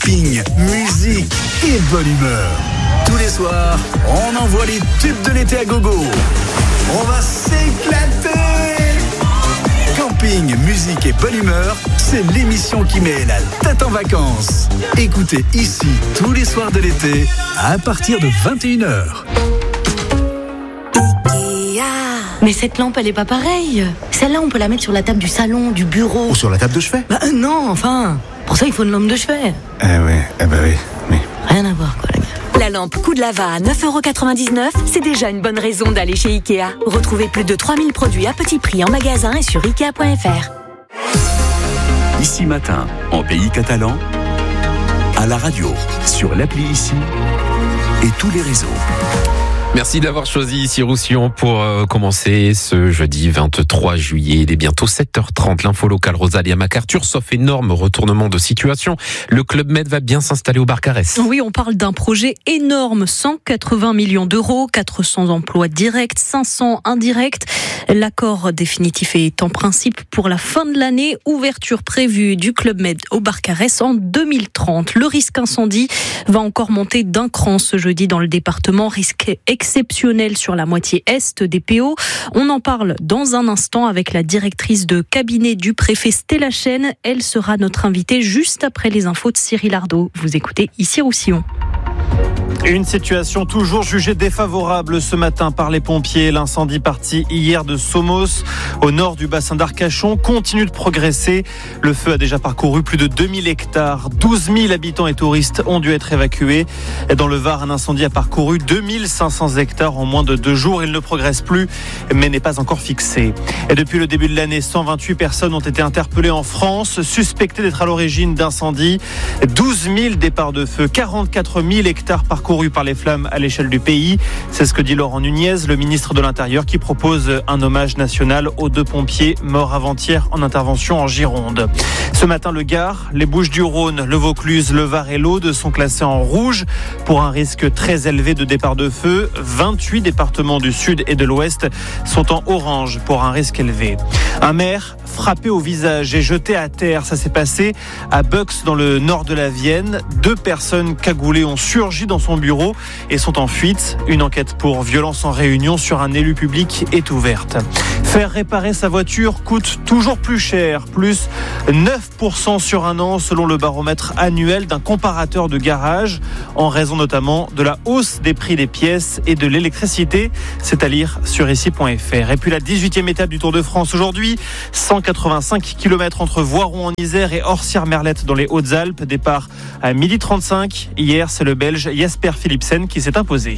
camping, musique et bonne humeur. Tous les soirs, on envoie les tubes de l'été à gogo. On va s'éclater. Camping, musique et bonne humeur, c'est l'émission qui met la tête en vacances. Écoutez ici tous les soirs de l'été à partir de 21h. Mais cette lampe, elle est pas pareille. Celle-là, on peut la mettre sur la table du salon, du bureau. Ou sur la table de chevet. Non, enfin. Pour ça, il faut une lampe de chevet. Oui. Rien à voir, quoi, la gars. La lampe Coup de Lava à 9,99€, c'est déjà une bonne raison d'aller chez Ikea. Retrouvez plus de 3000 produits à petit prix en magasin et sur Ikea.fr. Ici Matin, en pays catalan, à la radio, sur l'appli Ici et tous les réseaux. Merci d'avoir choisi Ici Roussillon pour commencer ce jeudi 23 juillet. Il est bientôt 7h30. L'info locale, Rosalia MacArthur. Sauf énorme retournement de situation, le Club Med va bien s'installer au Barcarès. Oui, on parle d'un projet énorme. 180 millions d'euros, 400 emplois directs, 500 indirects. L'accord définitif est en principe pour la fin de l'année. Ouverture prévue du Club Med au Barcarès en 2030. Le risque incendie va encore monter d'un cran ce jeudi dans le département. Risque exceptionnel sur la moitié est des PO. On en parle dans un instant avec la directrice de cabinet du préfet Stella Chen. Elle sera notre invitée juste après les infos de Cyril Ardo. Vous écoutez Ici Roussillon. Une situation toujours jugée défavorable ce matin par les pompiers. L'incendie parti hier de Somos, au nord du bassin d'Arcachon, continue de progresser. Le feu a déjà parcouru plus de 2000 hectares. 12 000 habitants et touristes ont dû être évacués. Et dans le Var, un incendie a parcouru 2500 hectares en moins de 2 jours. Il ne progresse plus, mais n'est pas encore fixé. Et depuis le début de l'année, 128 personnes ont été interpellées en France, suspectées d'être à l'origine d'incendies. 12 000 départs de feu, 44 000 hectares parcourus par les flammes à l'échelle du pays. C'est ce que dit Laurent Nunez, le ministre de l'Intérieur, qui propose un hommage national aux 2 pompiers morts avant-hier en intervention en Gironde. Ce matin, le Gard, les Bouches-du-Rhône, le Vaucluse, le Var et l'Aude sont classés en rouge pour un risque très élevé de départ de feu. 28 départements du sud et de l'ouest sont en orange pour un risque élevé. Un maire frappé au visage et jeté à terre. Ça s'est passé à Bux, dans le nord de la Vienne. 2 personnes cagoulées ont surgi dans son bureau et sont en fuite. Une enquête pour violence en réunion sur un élu public est ouverte. Faire réparer sa voiture coûte toujours plus cher, plus 9% sur un an selon le baromètre annuel d'un comparateur de garage, en raison notamment de la hausse des prix des pièces et de l'électricité. C'est à lire sur ici.fr. Et puis la 18e étape du Tour de France aujourd'hui, 185 km entre Voiron en Isère et Orsières-Merlette dans les Hautes-Alpes. Départ à 12h35. Hier, c'est le Belge Jasper Philipsen qui s'est imposé.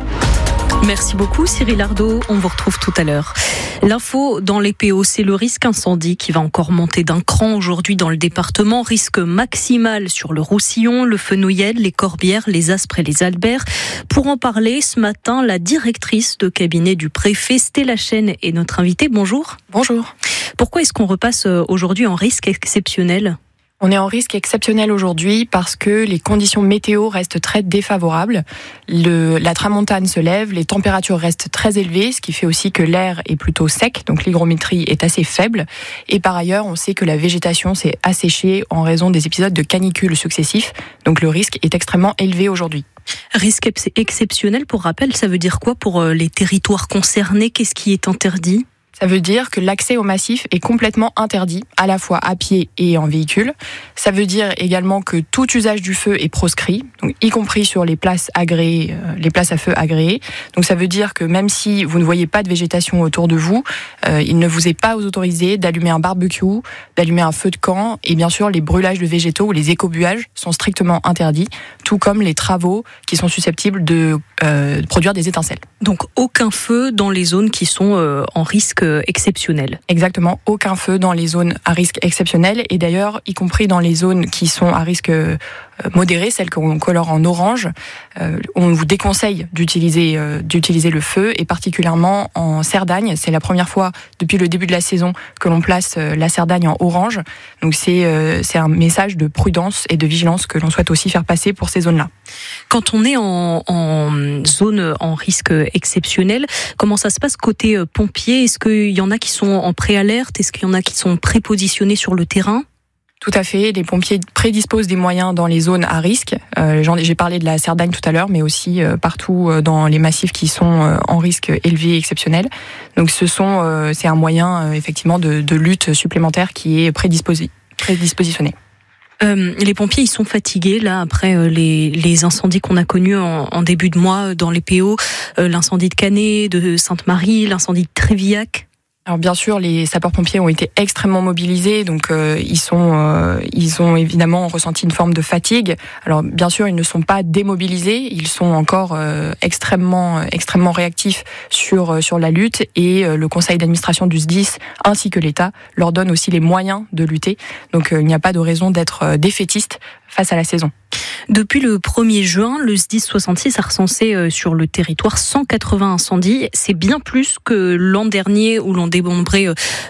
Merci beaucoup Cyril Ardo, on vous retrouve tout à l'heure. L'info dans les PO, c'est le risque incendie qui va encore monter d'un cran aujourd'hui dans le département. Risque maximal sur le Roussillon, le Fenouillel, les Corbières, les Aspres et les Albert. Pour en parler ce matin, la directrice de cabinet du préfet Stella Chen est notre invitée. Bonjour. Bonjour. Pourquoi est-ce qu'on repasse aujourd'hui en risque exceptionnel ? On est en risque exceptionnel aujourd'hui parce que les conditions météo restent très défavorables. La tramontane se lève, les températures restent très élevées, ce qui fait aussi que l'air est plutôt sec, donc l'hygrométrie est assez faible. Et par ailleurs, on sait que la végétation s'est asséchée en raison des épisodes de canicule successifs, donc le risque est extrêmement élevé aujourd'hui. Risque exceptionnel, pour rappel, ça veut dire quoi pour les territoires concernés ? Qu'est-ce qui est interdit ? Ça veut dire que l'accès au massif est complètement interdit, à la fois à pied et en véhicule. Ça veut dire également que tout usage du feu est proscrit, donc y compris sur les places agréées, les places à feu agréées. Donc ça veut dire que même si vous ne voyez pas de végétation autour de vous, il ne vous est pas autorisé d'allumer un barbecue, d'allumer un feu de camp, et bien sûr les brûlages de végétaux ou les écobuages sont strictement interdits, tout comme les travaux qui sont susceptibles de produire des étincelles. Donc aucun feu dans les zones qui sont en risque exceptionnel. Exactement, aucun feu dans les zones à risque exceptionnel, et d'ailleurs y compris dans les zones qui sont à risque modéré, celles qu'on colore en orange. On vous déconseille d'utiliser le feu, et particulièrement en Cerdagne. C'est la première fois depuis le début de la saison que l'on place la Cerdagne en orange. Donc c'est un message de prudence et de vigilance que l'on souhaite aussi faire passer pour ces zones-là. Quand on est en zone en risque exceptionnel, comment ça se passe côté pompiers ? Est-ce qu'il y en a qui sont en préalerte ? Est-ce qu'il y en a qui sont prépositionnés sur le terrain ? Tout à fait. Les pompiers prédisposent des moyens dans les zones à risque. J'ai parlé de la Cerdagne tout à l'heure, mais aussi partout dans les massifs qui sont en risque élevé et exceptionnel. Donc c'est un moyen effectivement de lutte supplémentaire qui est prédispositionné. Les pompiers, ils sont fatigués là après les incendies qu'on a connus en début de mois dans les PO, l'incendie de Canet, de Sainte-Marie, l'incendie de Trévillac. Alors bien sûr, les sapeurs-pompiers ont été extrêmement mobilisés, donc ils ont évidemment ressenti une forme de fatigue. Alors bien sûr, ils ne sont pas démobilisés, ils sont encore extrêmement réactifs sur la lutte, et le conseil d'administration du SDIS ainsi que l'État leur donne aussi les moyens de lutter. Donc il n'y a pas de raison d'être défaitiste face à la saison. Depuis le 1er juin, le SDIS 66 a recensé sur le territoire 180 incendies. C'est bien plus que l'an dernier où l'on dénombrait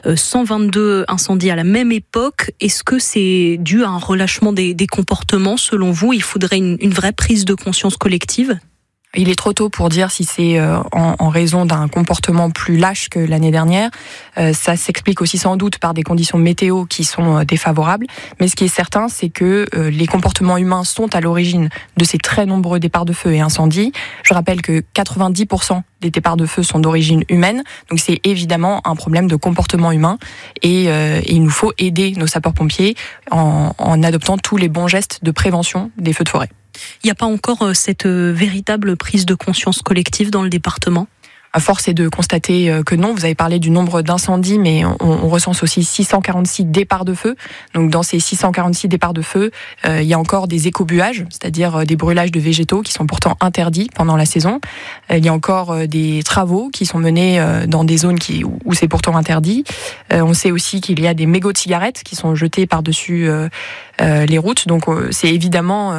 122 incendies à la même époque. Est-ce que c'est dû à un relâchement des comportements selon vous? Il faudrait une vraie prise de conscience collective? Il est trop tôt pour dire si c'est en raison d'un comportement plus lâche que l'année dernière. Ça s'explique aussi sans doute par des conditions météo qui sont défavorables. Mais ce qui est certain, c'est que les comportements humains sont à l'origine de ces très nombreux départs de feu et incendies. Je rappelle que 90% des départs de feu sont d'origine humaine. Donc c'est évidemment un problème de comportement humain. Et il nous faut aider nos sapeurs-pompiers en adoptant tous les bons gestes de prévention des feux de forêt. Il n'y a pas encore cette véritable prise de conscience collective dans le département? À force est de constater que non. Vous avez parlé du nombre d'incendies, mais on recense aussi 646 départs de feu. Donc dans ces 646 départs de feu, il y a encore des écobuages, c'est-à-dire des brûlages de végétaux qui sont pourtant interdits pendant la saison. Il y a encore des travaux qui sont menés dans des zones où c'est pourtant interdit. On sait aussi qu'il y a des mégots de cigarettes qui sont jetés par-dessus les routes. Donc c'est évidemment,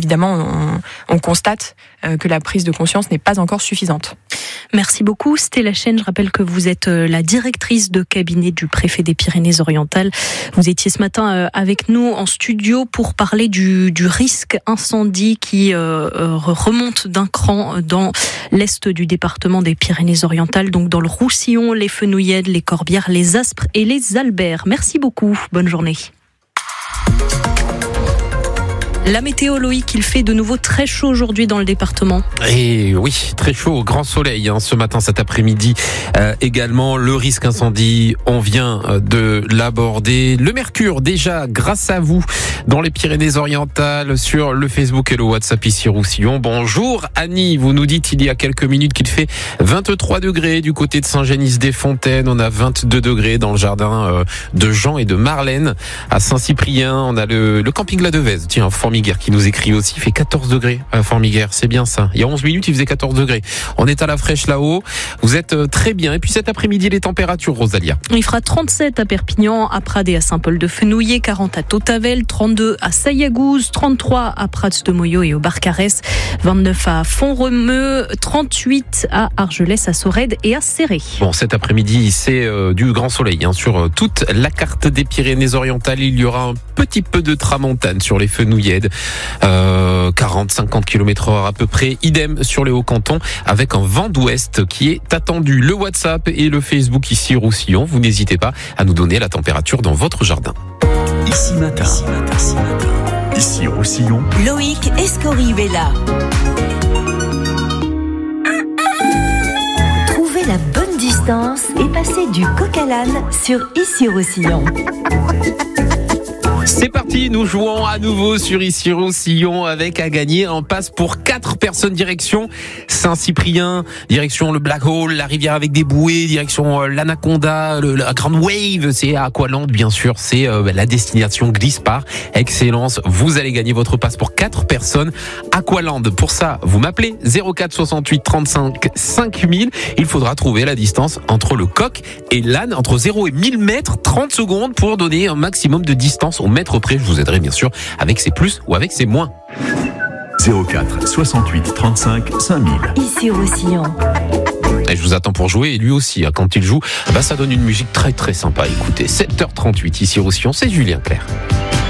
on constate que la prise de conscience n'est pas encore suffisante. Merci beaucoup Stella Chaîne. Je rappelle que vous êtes la directrice de cabinet du préfet des Pyrénées-Orientales. Vous étiez ce matin avec nous en studio pour parler du risque incendie qui remonte d'un cran dans l'est du département des Pyrénées-Orientales, donc dans le Roussillon, les Fenouillèdes, les Corbières, les Aspres et les Albert. Merci beaucoup. Bonne journée. La météo, Loïc, il fait de nouveau très chaud aujourd'hui dans le département. Et oui, très chaud, grand soleil ce matin, cet après-midi. Également, le risque incendie, on vient de l'aborder. Le mercure, déjà, grâce à vous, dans les Pyrénées-Orientales, sur le Facebook et le WhatsApp ici Roussillon. Bonjour Annie, vous nous dites il y a quelques minutes qu'il fait 23 degrés du côté de Saint-Génis-des-Fontaines. On a 22 degrés dans le jardin de Jean et de Marlène. À Saint-Cyprien, on a le camping La Devèze. Tiens, Formiguère qui nous écrit aussi, il fait 14 degrés à Formiguère, c'est bien ça. Il y a 11 minutes, il faisait 14 degrés. On est à la fraîche là-haut, vous êtes très bien. Et puis cet après-midi, les températures, Rosalia. Il fera 37 à Perpignan, à Prades et à Saint-Paul-de-Fenouillet, 40 à Tautavel, 32 à Sayagouz, 33 à Prats-de-Moyo et au Barcarès, 29 à Font-Romeu, 38 à Argelès, à Sorède et à Céré. Bon, cet après-midi, c'est du grand soleil sur toute la carte des Pyrénées-Orientales. Il y aura un petit peu de tramontane sur les Fenouillèdes, 40-50 km/h à peu près. Idem sur les Hauts-Cantons avec un vent d'ouest qui est attendu. Le WhatsApp et le Facebook ici Roussillon. Vous n'hésitez pas à nous donner la température dans votre jardin. Ici matin. Ici Roussillon. Loïc Escorive-là. Trouvez la bonne distance et passez du coq à l'âne sur Ici Roussillon. C'est parti, nous jouons à nouveau sur Ici Roussillon avec à gagner un pass pour 4 personnes direction Saint-Cyprien, direction le Black Hole, la rivière avec des bouées, direction l'Anaconda, la Grand Wave, c'est à Aqualand bien sûr, c'est la destination glisse par excellence. Vous allez gagner votre pass pour 4 personnes Aqualand. Pour ça, vous m'appelez 04 68 35 5000. Il faudra trouver la distance entre le coq et l'âne, entre 0 et 1000 mètres, 30 secondes pour donner un maximum de distance au mètre près. Je vous aiderai bien sûr avec ses plus ou avec ses moins. 04 68 35 5000. Ici Roussillon. Et je vous attends pour jouer, et lui aussi, quand il joue, ça donne une musique très très sympa. Écoutez, 7h38 ici Roussillon, c'est Julien Clerc.